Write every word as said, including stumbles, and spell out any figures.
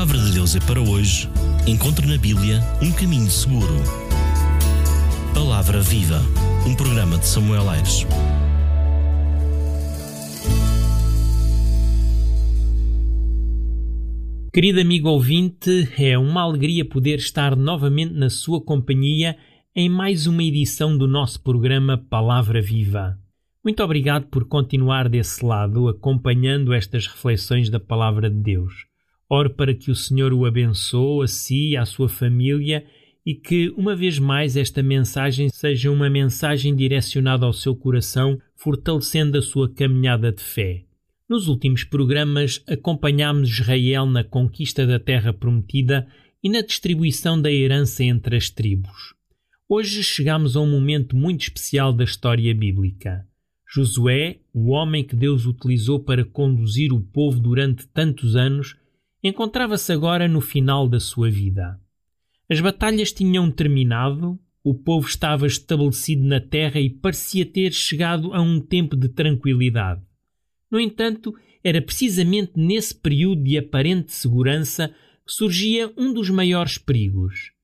Palavra de Deus é para hoje. Encontre na Bíblia um caminho seguro. Palavra Viva, um programa de Samuel Aires. Querido amigo ouvinte, é uma alegria poder estar novamente na sua companhia em mais uma edição do nosso programa Palavra Viva. Muito obrigado por continuar desse lado, acompanhando estas reflexões da Palavra de Deus. Oro para que o Senhor o abençoe a si e à sua família e que, uma vez mais, esta mensagem seja uma mensagem direcionada ao seu coração, fortalecendo a sua caminhada de fé. Nos últimos programas, acompanhámos Israel na conquista da Terra Prometida e na distribuição da herança entre as tribos. Hoje chegamos a um momento muito especial da história bíblica. Josué, o homem que Deus utilizou para conduzir o povo durante tantos anos, encontrava-se agora no final da sua vida. As batalhas tinham terminado, o povo estava estabelecido na terra e parecia ter chegado a um tempo de tranquilidade. No entanto, era precisamente nesse período de aparente segurança que surgia um dos maiores perigos.